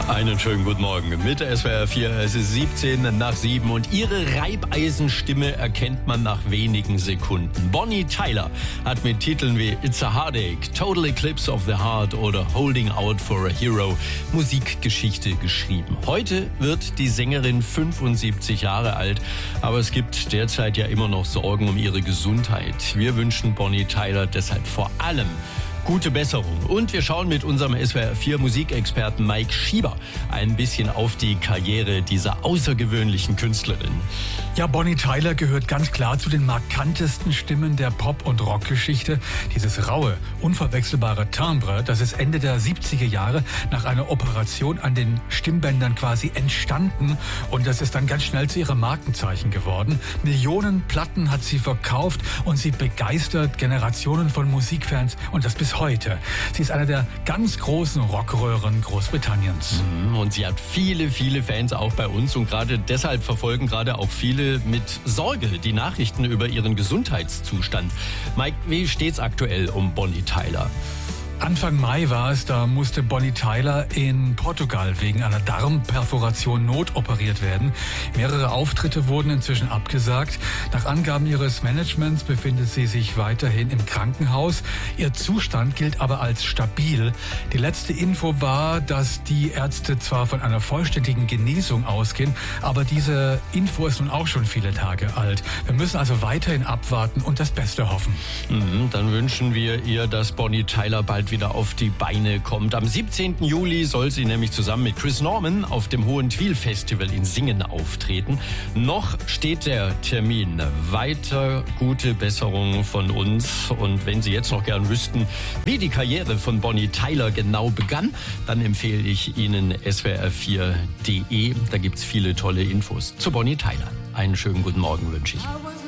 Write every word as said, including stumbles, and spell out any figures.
Einen schönen guten Morgen mit S W R vier. Es ist siebzehn nach sieben und ihre Reibeisenstimme erkennt man nach wenigen Sekunden. Bonnie Tyler hat mit Titeln wie It's a Heartache, Total Eclipse of the Heart oder Holding Out for a Hero Musikgeschichte geschrieben. Heute wird die Sängerin fünfundsiebzig Jahre alt, aber es gibt derzeit ja immer noch Sorgen um ihre Gesundheit. Wir wünschen Bonnie Tyler deshalb vor allem gute Besserung. Und wir schauen mit unserem S W R vier Musikexperten Mike Schieber ein bisschen auf die Karriere dieser außergewöhnlichen Künstlerin. Ja, Bonnie Tyler gehört ganz klar zu den markantesten Stimmen der Pop- und Rockgeschichte. Dieses raue, unverwechselbare Timbre, das ist Ende der siebziger Jahre nach einer Operation an den Stimmbändern quasi entstanden. Und das ist dann ganz schnell zu ihrem Markenzeichen geworden. Millionen Platten hat sie verkauft und sie begeistert Generationen von Musikfans und das bis heute. Sie ist eine der ganz großen Rockröhren Großbritanniens. Und sie hat viele, viele Fans auch bei uns und gerade deshalb verfolgen gerade auch viele mit Sorge die Nachrichten über ihren Gesundheitszustand. Mike, wie steht's aktuell um Bonnie Tyler? Anfang Mai war es, da musste Bonnie Tyler in Portugal wegen einer Darmperforation notoperiert werden. Mehrere Auftritte wurden inzwischen abgesagt. Nach Angaben ihres Managements befindet sie sich weiterhin im Krankenhaus. Ihr Zustand gilt aber als stabil. Die letzte Info war, dass die Ärzte zwar von einer vollständigen Genesung ausgehen, aber diese Info ist nun auch schon viele Tage alt. Wir müssen also weiterhin abwarten und das Beste hoffen. Mhm, dann wünschen wir ihr, dass Bonnie Tyler bald wieder auf die Beine kommt. Am siebzehnten Juli soll sie nämlich zusammen mit Chris Norman auf dem Hohentwiel Festival in Singen auftreten. Noch steht der Termin. Weiter gute Besserung von uns. Und wenn Sie jetzt noch gern wüssten, wie die Karriere von Bonnie Tyler genau begann, dann empfehle ich Ihnen S W R vier punkt de. Da gibt's viele tolle Infos zu Bonnie Tyler. Einen schönen guten Morgen wünsche ich.